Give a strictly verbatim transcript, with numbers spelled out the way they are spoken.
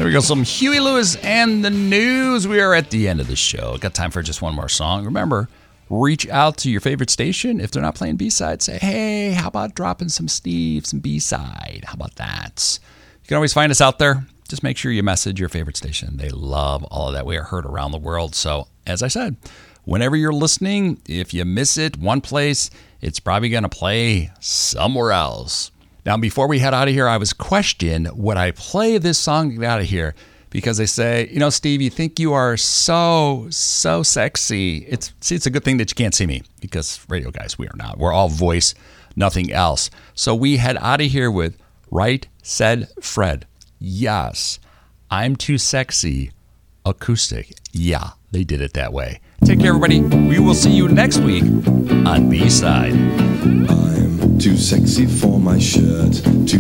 There we go. Some Huey Lewis and the News. We are at the end of the show. Got time for just one more song. Remember, reach out to your favorite station. If they're not playing B-side, say, hey, how about dropping some Steve, some B-side? How about that? You can always find us out there. Just make sure you message your favorite station. They love all of that. We are heard around the world. So, as I said, whenever you're listening, if you miss it one place, it's probably going to play somewhere else. Now, before we head out of here, I was questioned, would I play this song to get out of here? Because they say, you know, Steve, you think you are so, so sexy. It's see, it's a good thing that you can't see me because radio guys, we are not. We're all voice, nothing else. So we head out of here with Right Said Fred. Yes, I'm too sexy. Acoustic. Yeah, they did it that way. Take care, everybody. We will see you next week on B-Side. I'm too sexy for my shirt, too